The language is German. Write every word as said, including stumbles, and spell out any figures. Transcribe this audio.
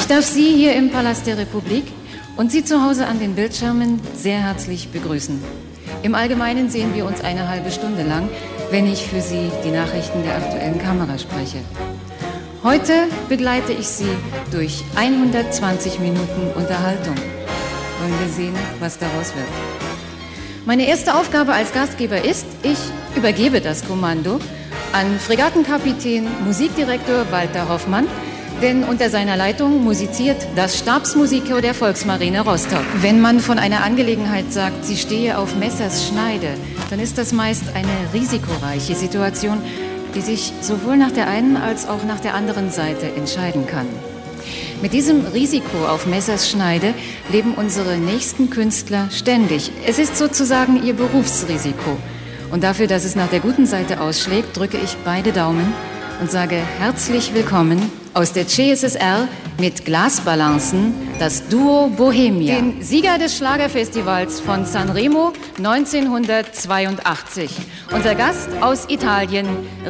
Ich darf Sie hier im Palast der Republik und Sie zu Hause an den Bildschirmen sehr herzlich begrüßen. Im Allgemeinen sehen wir uns eine halbe Stunde lang, wenn ich für Sie die Nachrichten der aktuellen Kamera spreche. Heute begleite ich Sie durch hundertzwanzig Minuten Unterhaltung. Wollen wir sehen, was daraus wird. Meine erste Aufgabe als Gastgeber ist, ich übergebe das Kommando an Fregattenkapitän, Musikdirektor Walter Hoffmann, denn unter seiner Leitung musiziert das Stabsmusiker der Volksmarine Rostock. Wenn man von einer Angelegenheit sagt, sie stehe auf Messers Schneide, dann ist das meist eine risikoreiche Situation, die sich sowohl nach der einen als auch nach der anderen Seite entscheiden kann. Mit diesem Risiko auf Messers Schneide leben unsere nächsten Künstler ständig. Es ist sozusagen ihr Berufsrisiko. Und dafür, dass es nach der guten Seite ausschlägt, drücke ich beide Daumen und sage herzlich willkommen aus der C S S R mit Glasbalancen, das Duo Bohemia. Den Sieger des Schlagerfestivals von Sanremo neunzehnhundertzweiundachtzig. Unser Gast aus Italien,